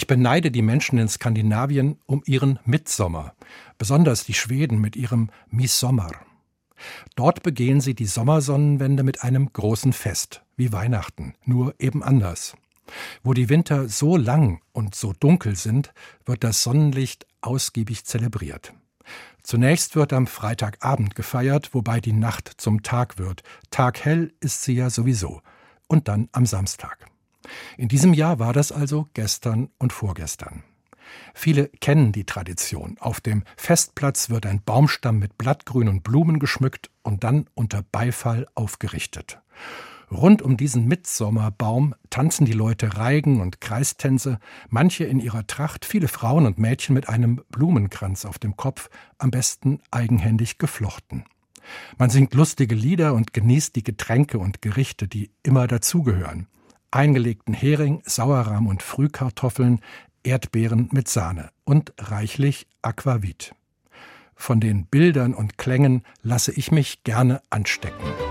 Ich beneide die Menschen in Skandinavien um ihren Mittsommer, besonders die Schweden mit ihrem Midsommar. Dort begehen sie die Sommersonnenwende mit einem großen Fest, wie Weihnachten, nur eben anders. Wo die Winter so lang und so dunkel sind, wird das Sonnenlicht ausgiebig zelebriert. Zunächst wird am Freitagabend gefeiert, wobei die Nacht zum Tag wird. Taghell ist sie ja sowieso. Und dann am Samstag. In diesem Jahr war das also gestern und vorgestern. Viele kennen die Tradition. Auf dem Festplatz wird ein Baumstamm mit Blattgrün und Blumen geschmückt und dann unter Beifall aufgerichtet. Rund um diesen Mittsommerbaum tanzen die Leute Reigen und Kreistänze, manche in ihrer Tracht, viele Frauen und Mädchen mit einem Blumenkranz auf dem Kopf, am besten eigenhändig geflochten. Man singt lustige Lieder und genießt die Getränke und Gerichte, die immer dazugehören. Eingelegten Hering, Sauerrahm und Frühkartoffeln, Erdbeeren mit Sahne und reichlich Aquavit. Von den Bildern und Klängen lasse ich mich gerne anstecken.